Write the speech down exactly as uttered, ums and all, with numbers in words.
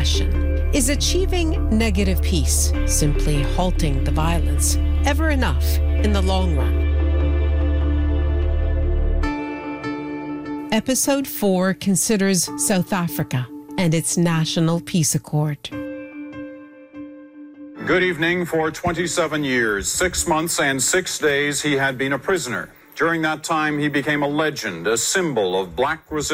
question. Is achieving negative peace, simply halting the violence, ever enough in the long run? Episode four considers South Africa and its National Peace Accord. Good evening. For twenty-seven years, six months and six days, he had been a prisoner. During that time, he became a legend, a symbol of black resistance.